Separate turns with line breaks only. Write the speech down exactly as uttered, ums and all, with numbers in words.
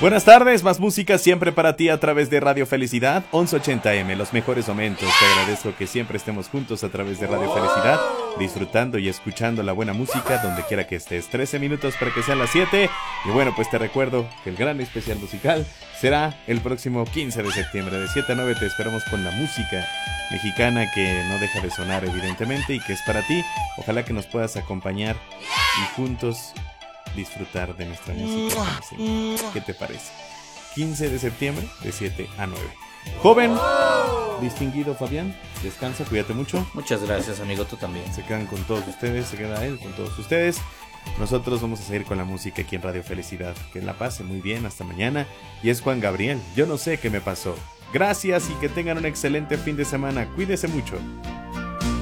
Buenas tardes, más música siempre para ti a través de Radio Felicidad once ochenta eme, los mejores momentos. Te agradezco que siempre estemos juntos a través de Radio Felicidad, disfrutando y escuchando la buena música donde quiera que estés. trece minutos para que sean las siete. Y bueno, pues te recuerdo que el gran especial musical será el próximo quince de septiembre. De siete a nueve te esperamos con la música mexicana que no deja de sonar evidentemente y que es para ti. Ojalá que nos puedas acompañar y juntos disfrutar de nuestra música. ¿Qué te parece? quince de septiembre de siete a nueve. Joven, distinguido Fabián, descansa, cuídate mucho.
Muchas gracias, amigo, tú también.
Se quedan con todos ustedes, se queda él con todos ustedes. Nosotros vamos a seguir con la música aquí en Radio Felicidad. Que la pase muy bien, hasta mañana. Y es Juan Gabriel, yo no sé qué me pasó. Gracias y que tengan un excelente fin de semana. Cuídese mucho.